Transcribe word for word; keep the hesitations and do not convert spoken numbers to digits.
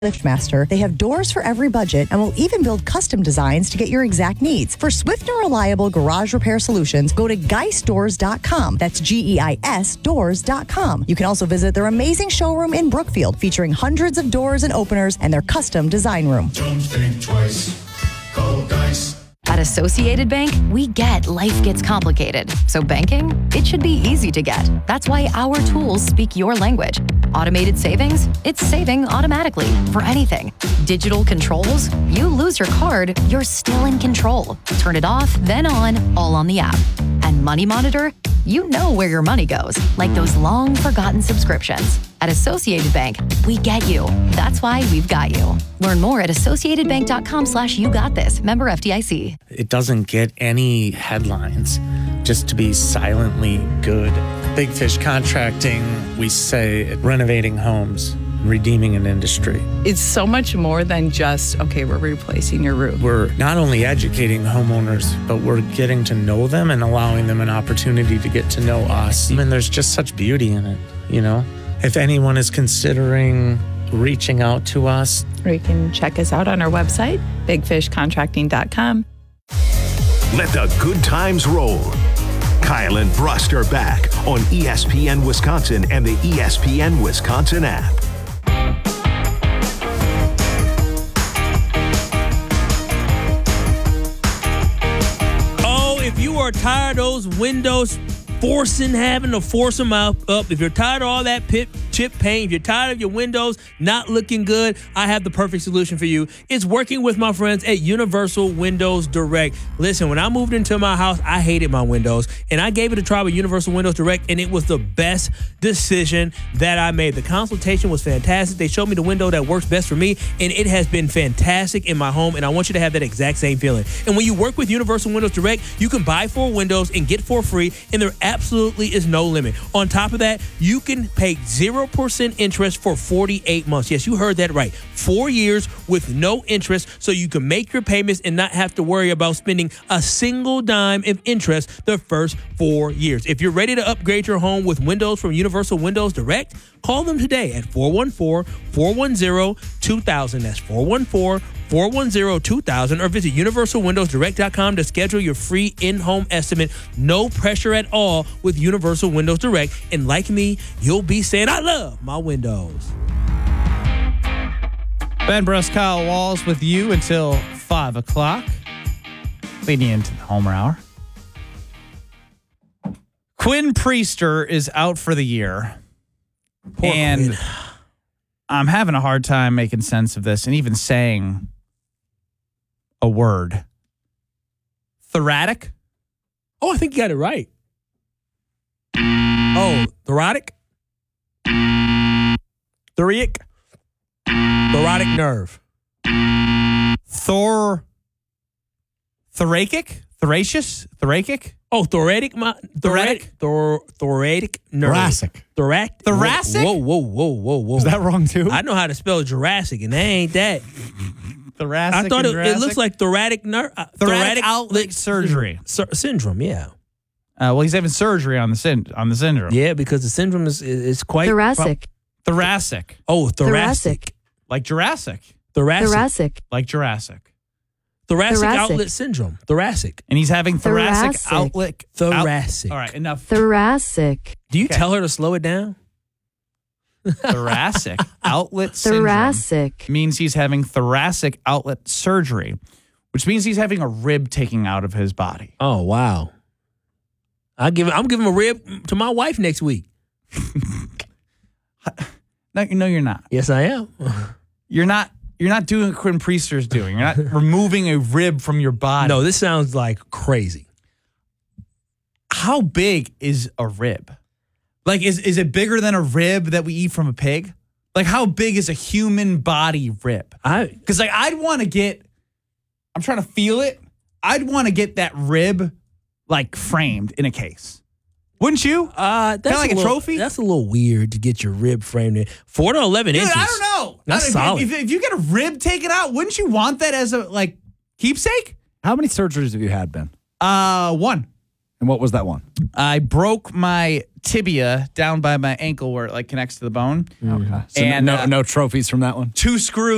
LiftMaster, they have doors for every budget and will even build custom designs to get your exact needs. For swift and reliable garage repair solutions, go to geist doors dot com. That's G E I S doors dot com. You can also visit their amazing showroom in Brookfield, featuring hundreds of doors and openers and their custom design room. Don't think twice. Call Geist. At Associated Bank, we get life gets complicated. So banking, it should be easy to get. That's why our tools speak your language. Automated savings, it's saving automatically for anything. Digital controls, you lose your card, you're still in control. Turn it off, then on, all on the app. And Money Monitor, you know where your money goes, like those long forgotten subscriptions. At Associated Bank, we get you. That's why we've got you. Learn more at associated bank dot com slash you got this. Member F D I C. It doesn't get any headlines just to be silently good. Big Fish Contracting, we say renovating homes, redeeming an industry. It's so much more than just, okay, we're replacing your roof. We're not only educating homeowners, but we're getting to know them and allowing them an opportunity to get to know us. And there's just such beauty in it, you know? If anyone is considering reaching out to us, or you can check us out on our website, big fish contracting dot com. Let the good times roll. Kyle and Brust are back on E S P N Wisconsin and the E S P N Wisconsin app. Oh, if you are tired of those windows forcing, having to force them out, up, if you're tired of all that pit, chip paint, if you're tired of your windows not looking good, I have the perfect solution for you. It's working with my friends at Universal Windows Direct. Listen, when I moved into my house, I hated my windows, and I gave it a try with Universal Windows Direct, and it was the best decision that I made. The consultation was fantastic. They showed me the window that works best for me, and it has been fantastic in my home, and I want you to have that exact same feeling. And when you work with Universal Windows Direct, you can buy four windows and get four free, and there absolutely is no limit. On top of that, you can pay zero percent interest for forty-eight months. Yes, you heard that right. Four years with no interest, so you can make your payments and not have to worry about spending a single dime of interest the first four years. If you're ready to upgrade your home with windows from Universal Windows Direct, call them today at four one four, four one zero, two thousand. That's four one four, four one zero, two thousand, or visit universal windows direct dot com to schedule your free in-home estimate. No pressure at all with Universal Windows Direct. And like me, you'll be saying, I love my windows. Ben Brust, Kyle Walls with you until five o'clock. Leading into the Homer Hour. Quinn Priester is out for the year. Poor and Quinn. I'm having a hard time making sense of this and even saying a word. Thoratic? Oh, I think you got it right. Oh, thoracic? Thoracic? Thoracic nerve. Thor... Thoracic? Thoracious? Thoracic? Oh, thoracic? My, thoracic? Thor, thoracic nerve. Thoracic. Thoracic? Thoracic? Whoa, whoa, whoa, whoa, whoa. Is that wrong too? I know how to spell Jurassic, and they ain't that. Thoracic I thought and it, it looks like thoracic nerve. Uh, thoracic outlet surgery. Sy- syndrome, yeah. Uh, well, he's having surgery on the syn- on the syndrome. Yeah, because the syndrome is is, is quite... Thoracic. Pro- Thoracic. oh, thoracic. Like Jurassic. Thoracic. Thoracic. Like Jurassic. Thoracic, Thoracic. outlet syndrome. Thoracic. And he's having thoracic, Thoracic. outlet. Thoracic. Out- all right, enough. Thoracic. Do you Okay. tell her to slow it down? Thoracic outlet syndrome Thoracic. means he's having thoracic outlet surgery, which means he's having a rib taken out of his body. Oh, wow. I give I'm giving a rib to my wife next week. No, no, you're not. Yes, I am. You're not. You're not doing what Quinn Priester's doing. You're not removing a rib from your body. No, this sounds like crazy. How big is a rib? Like, is is it bigger than a rib that we eat from a pig? Like, how big is a human body rib? I Because, like, I'd want to get, I'm trying to feel it. I'd want to get that rib, like, framed in a case. Wouldn't you? Uh, that's like a little, trophy? That's a little weird to get your rib framed in. Four to eleven Dude, inches. I don't know. That's if, solid. If, if you get a rib taken out, wouldn't you want that as a, like, keepsake? How many surgeries have you had, Ben? Uh, one. And what was that one? I broke my tibia down by my ankle where it, like, connects to the bone. Okay. So And, no, uh, no trophies from that one? Two screws.